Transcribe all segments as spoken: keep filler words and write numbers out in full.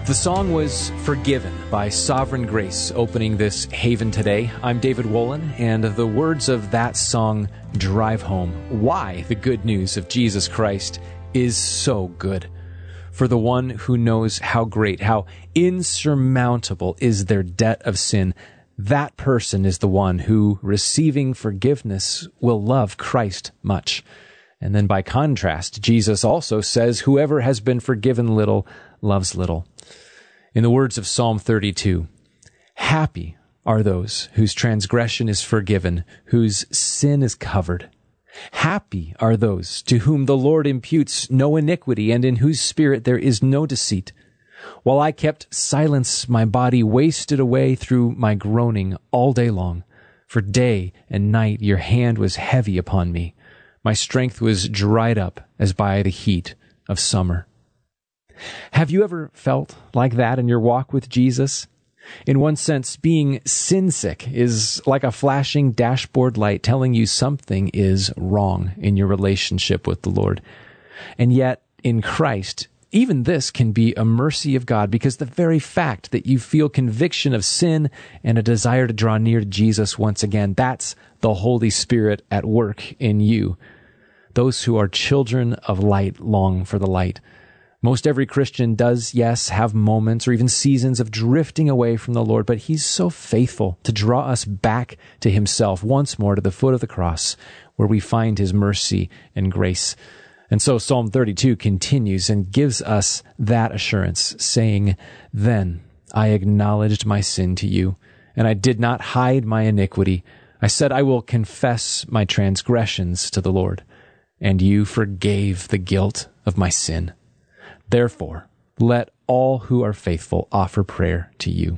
The song was Forgiven by Sovereign Grace, opening this Haven today. I'm David Wolin, and the words of that song drive home why the good news of Jesus Christ is so good. For the one who knows how great, how insurmountable is their debt of sin, that person is the one who, receiving forgiveness, will love Christ much. And then by contrast, Jesus also says, whoever has been forgiven little loves little. In the words of Psalm thirty-two, happy are those whose transgression is forgiven, whose sin is covered. Happy are those to whom the Lord imputes no iniquity, and in whose spirit there is no deceit. While I kept silence, my body wasted away through my groaning all day long. For day and night your hand was heavy upon me. My strength was dried up as by the heat of summer. Have you ever felt like that in your walk with Jesus? In one sense, being sin-sick is like a flashing dashboard light telling you something is wrong in your relationship with the Lord. And yet, in Christ, even this can be a mercy of God, because the very fact that you feel conviction of sin and a desire to draw near to Jesus once again, that's the Holy Spirit at work in you. Those who are children of light long for the light. Most every Christian does, yes, have moments or even seasons of drifting away from the Lord, but He's so faithful to draw us back to Himself once more to the foot of the cross, where we find His mercy and grace. And so Psalm thirty-two continues and gives us that assurance, saying, Then I acknowledged my sin to you, and I did not hide my iniquity. I said, I will confess my transgressions to the Lord, and you forgave the guilt of my sin. Therefore, let all who are faithful offer prayer to you.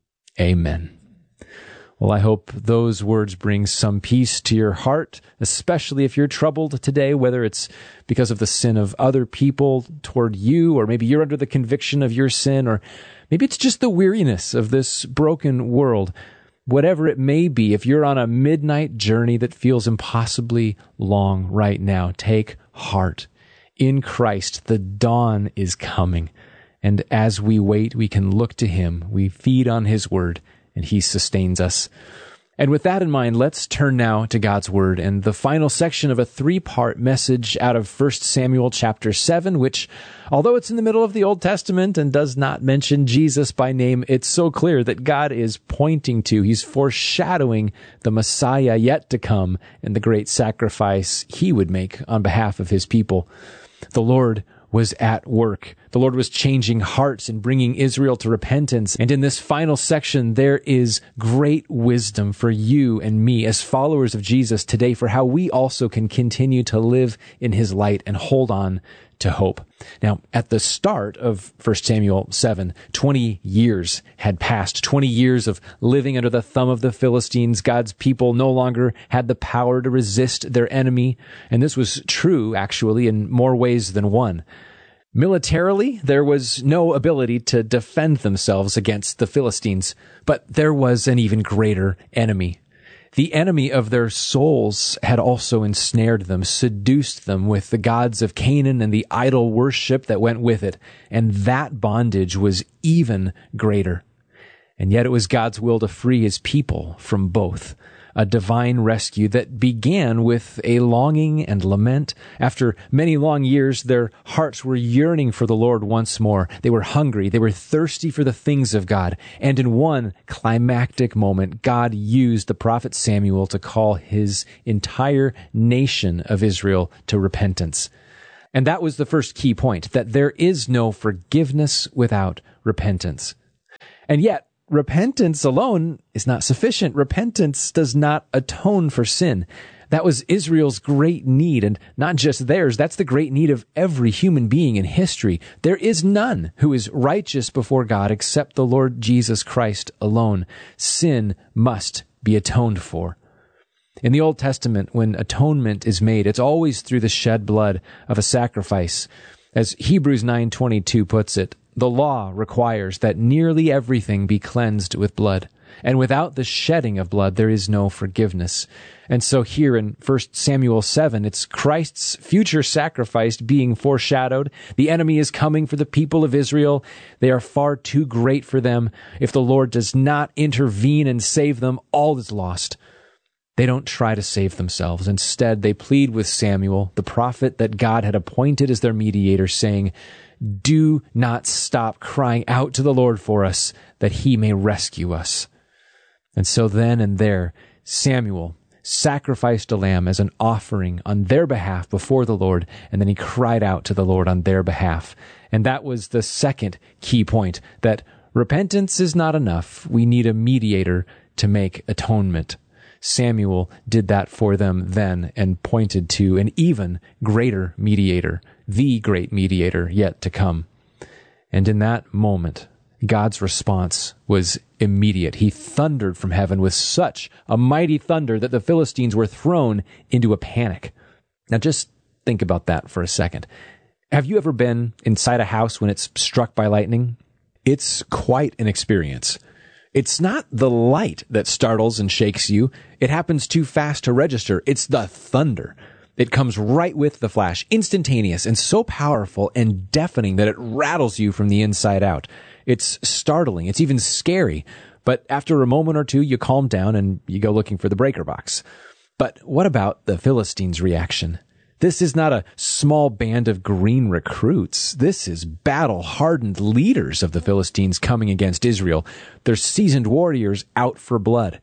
Amen. Well, I hope those words bring some peace to your heart, especially if you're troubled today, whether it's because of the sin of other people toward you, or maybe you're under the conviction of your sin, or maybe it's just the weariness of this broken world. Whatever it may be, if you're on a midnight journey that feels impossibly long right now, take heart. In Christ, the dawn is coming, and as we wait, we can look to Him. We feed on His Word, and He sustains us. And with that in mind, let's turn now to God's Word and the final section of a three-part message out of First Samuel chapter seven, which, although it's in the middle of the Old Testament and does not mention Jesus by name, it's so clear that God is pointing to, He's foreshadowing the Messiah yet to come and the great sacrifice He would make on behalf of His people. The Lord was at work. The Lord was changing hearts and bringing Israel to repentance. And in this final section, there is great wisdom for you and me as followers of Jesus today for how we also can continue to live in His light and hold on to hope. Now, at the start of First Samuel seven, twenty years had passed, twenty years of living under the thumb of the Philistines. God's people no longer had the power to resist their enemy, and this was true, actually, in more ways than one. Militarily, there was no ability to defend themselves against the Philistines, but there was an even greater enemy. The enemy of their souls had also ensnared them, seduced them with the gods of Canaan and the idol worship that went with it, and that bondage was even greater. And yet it was God's will to free His people from both, a divine rescue that began with a longing and lament. After many long years, their hearts were yearning for the Lord once more. They were hungry. They were thirsty for the things of God. And in one climactic moment, God used the prophet Samuel to call His entire nation of Israel to repentance. And that was the first key point, that there is no forgiveness without repentance. And yet, repentance alone is not sufficient. Repentance does not atone for sin. That was Israel's great need, and not just theirs. That's the great need of every human being in history. There is none who is righteous before God except the Lord Jesus Christ alone. Sin must be atoned for. In the Old Testament, when atonement is made, it's always through the shed blood of a sacrifice. As Hebrews nine twenty-two puts it, the law requires that nearly everything be cleansed with blood. and without the shedding of blood, there is no forgiveness. And so here in First Samuel seven, it's Christ's future sacrifice being foreshadowed. The enemy is coming for the people of Israel. They are far too great for them. If the Lord does not intervene and save them, all is lost. They don't try to save themselves. Instead, they plead with Samuel, the prophet that God had appointed as their mediator, saying, "Do not stop crying out to the Lord for us, that he may rescue us." And so then and there, Samuel sacrificed a lamb as an offering on their behalf before the Lord, and then he cried out to the Lord on their behalf. And that was the second key point, that repentance is not enough. We need a mediator to make atonement. Samuel did that for them then and pointed to an even greater mediator, the great mediator yet to come. And in that moment, God's response was immediate. He thundered from heaven with such a mighty thunder that the Philistines were thrown into a panic. Now just think about that for a second. Have you ever been inside a house when it's struck by lightning? It's quite an experience. It's not the light that startles and shakes you. It happens too fast to register. It's the thunder. It comes right with the flash, instantaneous and so powerful and deafening that it rattles you from the inside out. It's startling. It's even scary. But after a moment or two, you calm down and you go looking for the breaker box. But what about the Philistines' reaction? This is not a small band of green recruits. This is battle-hardened leaders of the Philistines coming against Israel. They're seasoned warriors out for blood.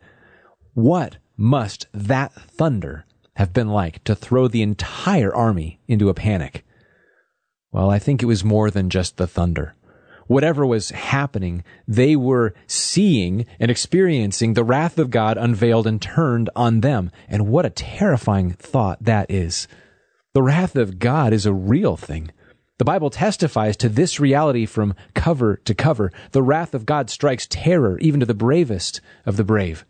What must that thunder have been like to throw the entire army into a panic? Well, I think it was more than just the thunder. Whatever was happening, they were seeing and experiencing the wrath of God unveiled and turned on them. And what a terrifying thought that is. The wrath of God is a real thing. The Bible testifies to this reality from cover to cover. The wrath of God strikes terror even to the bravest of the brave.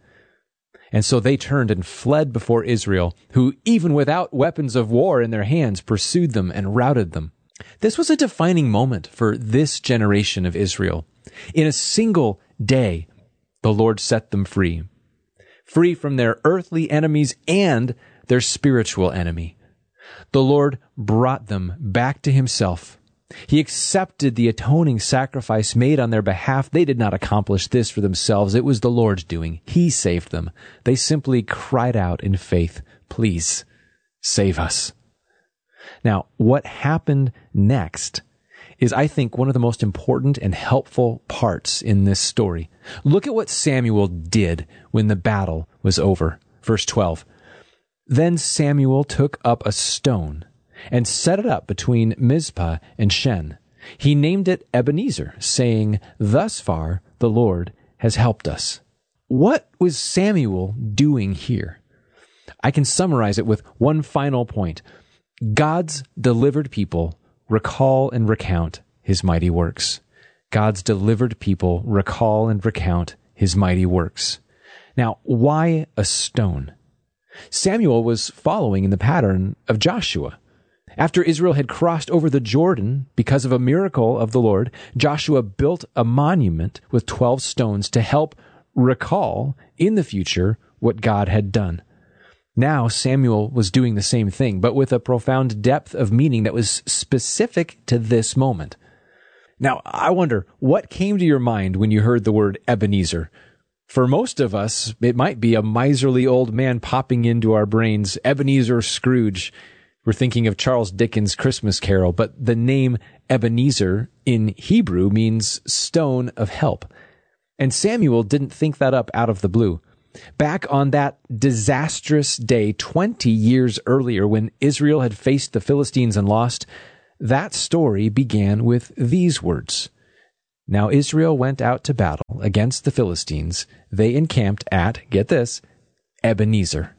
And so they turned and fled before Israel, who, even without weapons of war in their hands, pursued them and routed them. This was a defining moment for this generation of Israel. In a single day, the Lord set them free. Free from their earthly enemies and their spiritual enemy. The Lord brought them back to himself. He accepted the atoning sacrifice made on their behalf. They did not accomplish this for themselves. It was the Lord's doing. He saved them. They simply cried out in faith, "Please, save us." Now, what happened next is, I think, one of the most important and helpful parts in this story. Look at what Samuel did when the battle was over. Verse twelve. Then Samuel took up a stone and set it up between Mizpah and Shen. He named it Ebenezer, saying, "Thus far the Lord has helped us." What was Samuel doing here? I can summarize it with one final point. God's delivered people recall and recount his mighty works. God's delivered people recall and recount his mighty works. Now, why a stone? Samuel was following in the pattern of Joshua. After Israel had crossed over the Jordan because of a miracle of the Lord, Joshua built a monument with twelve stones to help recall in the future what God had done. Now Samuel was doing the same thing, but with a profound depth of meaning that was specific to this moment. Now, I wonder, what came to your mind when you heard the word Ebenezer? For most of us, it might be a miserly old man popping into our brains, Ebenezer Scrooge. We're thinking of Charles Dickens' Christmas Carol, but the name Ebenezer in Hebrew means stone of help. And Samuel didn't think that up out of the blue. Back on that disastrous day twenty years earlier when Israel had faced the Philistines and lost, that story began with these words. Now Israel went out to battle against the Philistines. They encamped at, get this, Ebenezer.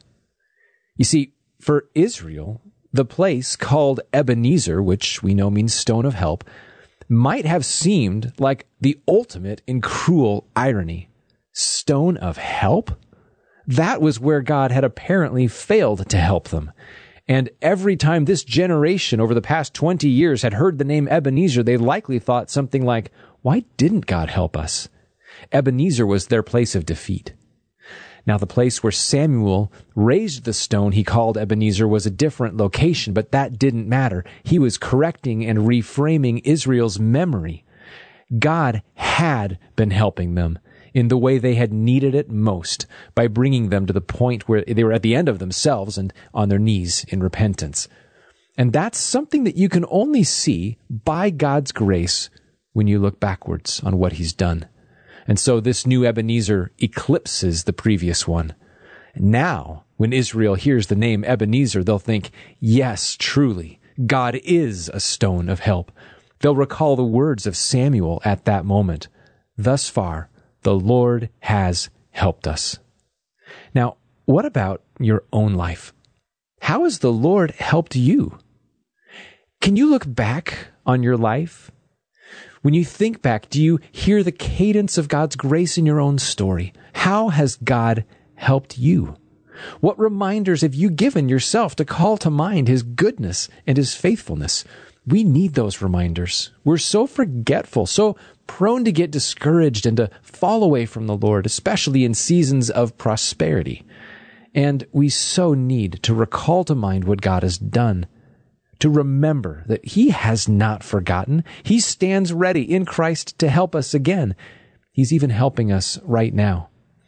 You see, for Israel, the place called Ebenezer, which we know means stone of help, might have seemed like the ultimate in cruel irony. Stone of help? That was where God had apparently failed to help them. And every time this generation over the past twenty years had heard the name Ebenezer, they likely thought something like, why didn't God help us? Ebenezer was their place of defeat. Now, the place where Samuel raised the stone he called Ebenezer was a different location, but that didn't matter. He was correcting and reframing Israel's memory. God had been helping them in the way they had needed it most, by bringing them to the point where they were at the end of themselves and on their knees in repentance. And that's something that you can only see by God's grace when you look backwards on what he's done. And so this new Ebenezer eclipses the previous one. Now, when Israel hears the name Ebenezer, they'll think, yes, truly, God is a stone of help. They'll recall the words of Samuel at that moment. Thus far, the Lord has helped us. Now, what about your own life? How has the Lord helped you? Can you look back on your life? When you think back, do you hear the cadence of God's grace in your own story? How has God helped you? What reminders have you given yourself to call to mind his goodness and his faithfulness? We need those reminders. We're so forgetful, so prone to get discouraged and to fall away from the Lord, especially in seasons of prosperity. And we so need to recall to mind what God has done, to remember that he has not forgotten. He stands ready in Christ to help us again. He's even helping us right now.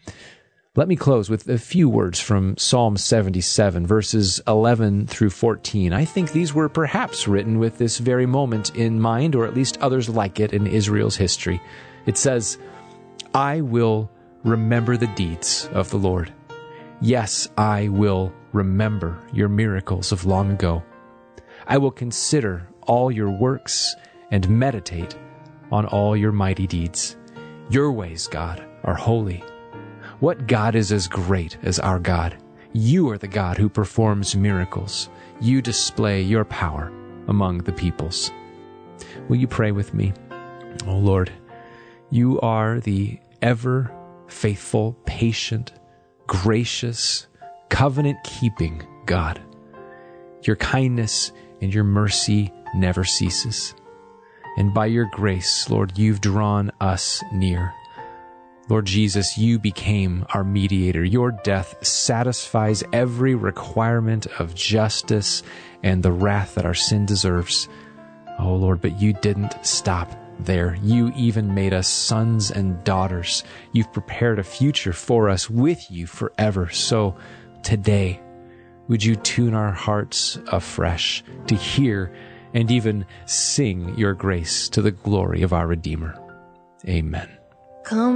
Let me close with a few words from Psalm seventy-seven, verses eleven through fourteen. I think these were perhaps written with this very moment in mind, or at least others like it in Israel's history. It says, I will remember the deeds of the Lord. Yes, I will remember your miracles of long ago. I will consider all your works and meditate on all your mighty deeds. Your ways, God, are holy. What God is as great as our God? You are the God who performs miracles. You display your power among the peoples. Will you pray with me? Oh Lord, you are the ever faithful, patient, gracious, covenant-keeping God. Your kindness and your mercy never ceases. And by your grace, Lord, you've drawn us near. Lord Jesus, you became our mediator. Your death satisfies every requirement of justice and the wrath that our sin deserves. Oh Lord, but you didn't stop there. You even made us sons and daughters. You've prepared a future for us with you forever. So today, would you tune our hearts afresh to hear and even sing your grace to the glory of our Redeemer? Amen. Come.